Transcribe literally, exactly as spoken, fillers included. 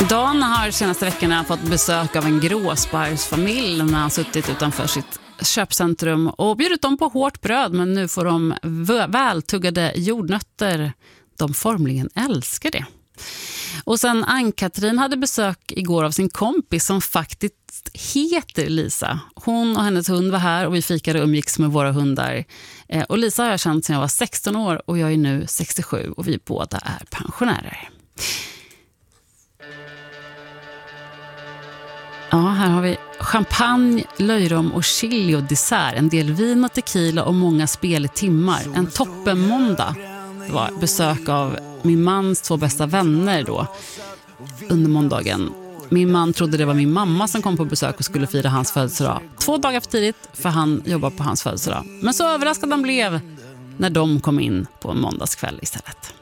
Dan har senaste veckorna fått besök av en gråsparvsfamilj när han suttit utanför sitt köpcentrum och bjudit dem på hårt bröd, men nu får de vältuggade jordnötter. De formligen älskar det. Och sen Ann-Katrin hade besök igår av sin kompis som faktiskt heter Lisa. Hon och hennes hund var här och vi fikade och umgicks med våra hundar. Och Lisa har jag känt sedan jag var sexton år och jag är nu sextiosju och vi båda är pensionärer. Ja, här har vi champagne, löjrom och chili och dessert. En del vin och tequila och många speltimmar. En toppenmåndag. Det var besök av min mans två bästa vänner då under måndagen. Min man trodde det var min mamma som kom på besök och skulle fira hans födelsedag. Två dagar för tidigt för han jobbar på hans födelsedag. Men så överraskad han blev när de kom in på en måndagskväll istället.